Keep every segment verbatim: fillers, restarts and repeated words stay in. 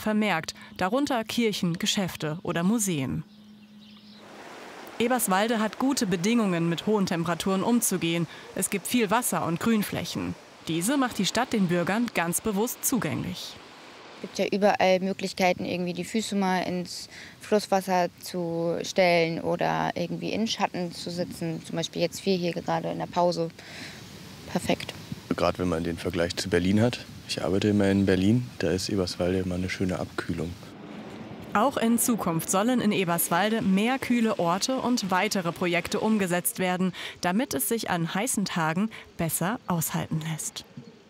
vermerkt, darunter Kirchen, Geschäfte oder Museen. Eberswalde hat gute Bedingungen, mit hohen Temperaturen umzugehen. Es gibt viel Wasser und Grünflächen. Diese macht die Stadt den Bürgern ganz bewusst zugänglich. Es gibt ja überall Möglichkeiten, irgendwie die Füße mal ins Flusswasser zu stellen oder irgendwie in Schatten zu sitzen. Zum Beispiel jetzt wir hier gerade in der Pause. Perfekt. Gerade wenn man den Vergleich zu Berlin hat. Ich arbeite immer in Berlin, da ist Eberswalde immer eine schöne Abkühlung. Auch in Zukunft sollen in Eberswalde mehr kühle Orte und weitere Projekte umgesetzt werden, damit es sich an heißen Tagen besser aushalten lässt.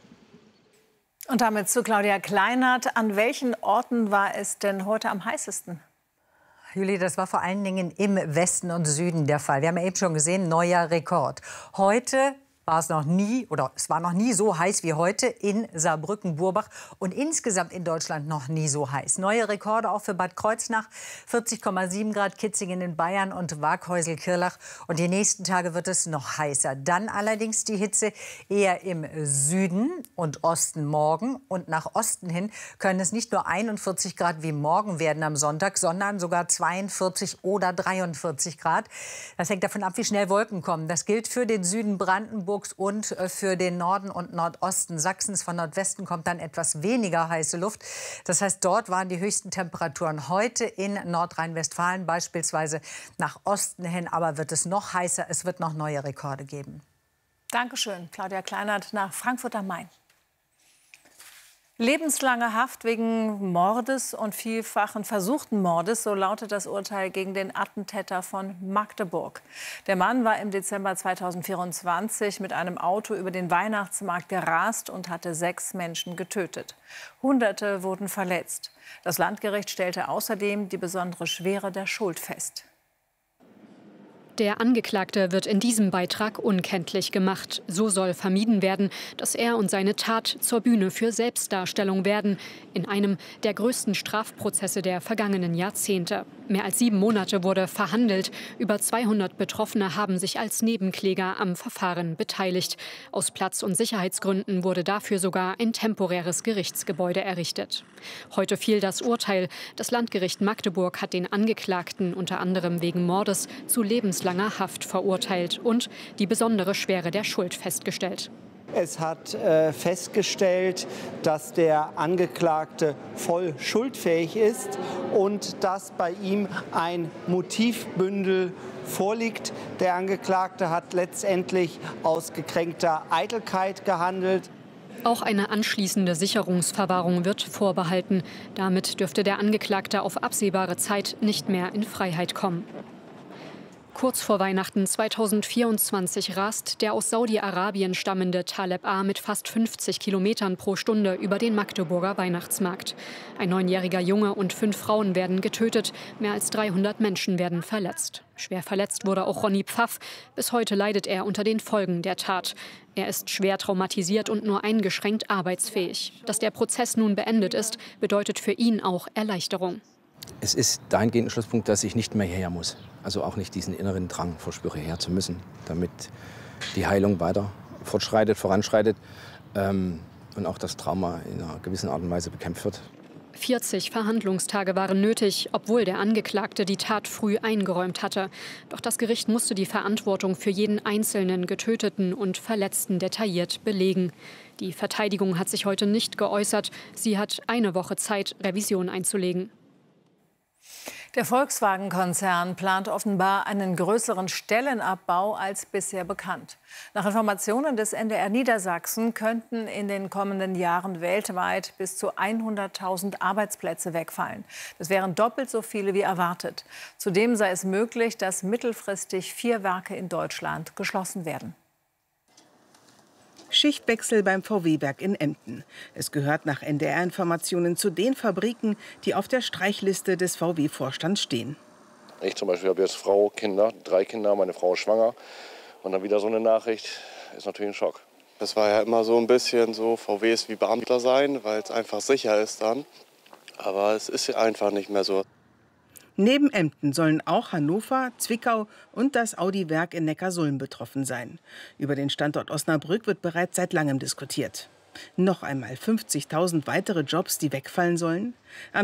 Und damit zu Claudia Kleinert. An welchen Orten war es denn heute am heißesten? Juli, das war vor allen Dingen im Westen und Süden der Fall. Wir haben ja eben schon gesehen, neuer Rekord. Heute war es noch nie, oder es war noch nie so heiß wie heute in Saarbrücken-Burbach und insgesamt in Deutschland noch nie so heiß. Neue Rekorde auch für Bad Kreuznach, vierzig Komma sieben Grad, Kitzingen in Bayern und Waghäusel-Kirlach. Und die nächsten Tage wird es noch heißer. Dann allerdings die Hitze eher im Süden und Osten morgen. Und nach Osten hin können es nicht nur einundvierzig Grad wie morgen werden am Sonntag, sondern sogar zweiundvierzig oder dreiundvierzig Grad. Das hängt davon ab, wie schnell Wolken kommen. Das gilt für den Süden Brandenburgs und für den Norden und Nordosten Sachsens. Von Nordwesten kommt dann etwas weniger heiße Luft. Das heißt, dort waren die höchsten Temperaturen heute in Nordrhein-Westfalen beispielsweise. Nach Osten hin aber wird es noch heißer. Es wird noch neue Rekorde geben. Dankeschön, Claudia Kleinert nach Frankfurt am Main. Lebenslange Haft wegen Mordes und vielfachen versuchten Mordes, so lautet das Urteil gegen den Attentäter von Magdeburg. Der Mann war im Dezember zweitausendvierundzwanzig mit einem Auto über den Weihnachtsmarkt gerast und hatte sechs Menschen getötet. Hunderte wurden verletzt. Das Landgericht stellte außerdem die besondere Schwere der Schuld fest. Der Angeklagte wird in diesem Beitrag unkenntlich gemacht. So soll vermieden werden, dass er und seine Tat zur Bühne für Selbstdarstellung werden. In einem der größten Strafprozesse der vergangenen Jahrzehnte. Mehr als sieben Monate wurde verhandelt. Über zweihundert Betroffene haben sich als Nebenkläger am Verfahren beteiligt. Aus Platz- und Sicherheitsgründen wurde dafür sogar ein temporäres Gerichtsgebäude errichtet. Heute fiel das Urteil. Das Landgericht Magdeburg hat den Angeklagten unter anderem wegen Mordes zu lebenslanger Haft verurteilt und die besondere Schwere der Schuld festgestellt. Es hat äh, festgestellt, dass der Angeklagte voll schuldfähig ist und dass bei ihm ein Motivbündel vorliegt. Der Angeklagte hat letztendlich aus gekränkter Eitelkeit gehandelt. Auch eine anschließende Sicherungsverwahrung wird vorbehalten. Damit dürfte der Angeklagte auf absehbare Zeit nicht mehr in Freiheit kommen. Kurz vor Weihnachten zweitausendvierundzwanzig rast der aus Saudi-Arabien stammende Taleb A. mit fast fünfzig Kilometern pro Stunde über den Magdeburger Weihnachtsmarkt. Ein neunjähriger Junge und fünf Frauen werden getötet, mehr als dreihundert Menschen werden verletzt. Schwer verletzt wurde auch Ronny Pfaff. Bis heute leidet er unter den Folgen der Tat. Er ist schwer traumatisiert und nur eingeschränkt arbeitsfähig. Dass der Prozess nun beendet ist, bedeutet für ihn auch Erleichterung. Es ist dahingehend ein Schlusspunkt, dass ich nicht mehr hierher muss. Also auch nicht diesen inneren Drang verspüre, her zu müssen, damit die Heilung weiter fortschreitet, voranschreitet ähm, und auch das Trauma in einer gewissen Art und Weise bekämpft wird. vierzig Verhandlungstage waren nötig, obwohl der Angeklagte die Tat früh eingeräumt hatte. Doch das Gericht musste die Verantwortung für jeden einzelnen Getöteten und Verletzten detailliert belegen. Die Verteidigung hat sich heute nicht geäußert. Sie hat eine Woche Zeit, Revision einzulegen. Der Volkswagen-Konzern plant offenbar einen größeren Stellenabbau als bisher bekannt. Nach Informationen des N D R Niedersachsen könnten in den kommenden Jahren weltweit bis zu hunderttausend Arbeitsplätze wegfallen. Das wären doppelt so viele wie erwartet. Zudem sei es möglich, dass mittelfristig vier Werke in Deutschland geschlossen werden. Schichtwechsel beim V W-Werk in Emden. Es gehört nach N D R-Informationen zu den Fabriken, die auf der Streichliste des V W-Vorstands stehen. Ich zum Beispiel habe jetzt Frau, Kinder, drei Kinder, meine Frau ist schwanger. Und dann wieder so eine Nachricht, ist natürlich ein Schock. Das war ja immer so ein bisschen so, V W ist wie Beamter sein, weil es einfach sicher ist dann. Aber es ist einfach nicht mehr so. Neben Emden sollen auch Hannover, Zwickau und das Audi-Werk in Neckarsulm betroffen sein. Über den Standort Osnabrück wird bereits seit langem diskutiert. Noch einmal fünfzigtausend weitere Jobs, die wegfallen sollen? Am